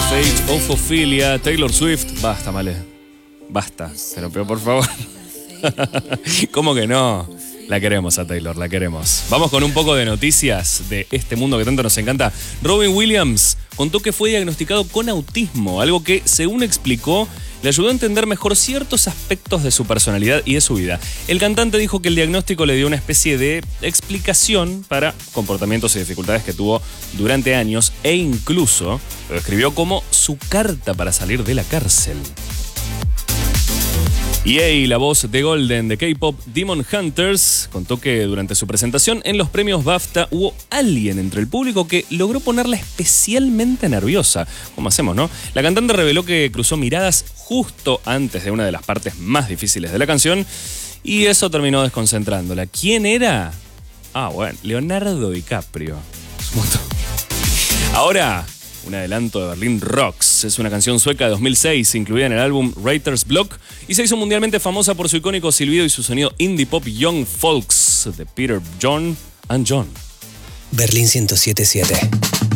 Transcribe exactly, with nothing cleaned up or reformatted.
Fate of Ophelia, Taylor Swift. Basta, Male. Basta. Pero, pero por favor. ¿Cómo que no? La queremos a Taylor, la queremos. Vamos con un poco de noticias de este mundo que tanto nos encanta. Robin Williams contó que fue diagnosticado con autismo, algo que, según explicó, le ayudó a entender mejor ciertos aspectos de su personalidad y de su vida. El cantante dijo que el diagnóstico le dio una especie de explicación para comportamientos y dificultades que tuvo durante años e incluso lo describió como su carta para salir de la cárcel. E A, la voz de Golden de K-pop Demon Hunters, contó que durante su presentación en los premios BAFTA hubo alguien entre el público que logró ponerla especialmente nerviosa. ¿Cómo hacemos, no? La cantante reveló que cruzó miradas justo antes de una de las partes más difíciles de la canción y eso terminó desconcentrándola. ¿Quién era? Ah, bueno, Leonardo DiCaprio. Ahora, un adelanto de Berlin Rocks. Es una canción sueca de dos mil seis, incluida en el álbum Writer's Block, y se hizo mundialmente famosa por su icónico silbido y su sonido indie pop Young Folks de Peter, John and John. Berlín ciento siete punto siete.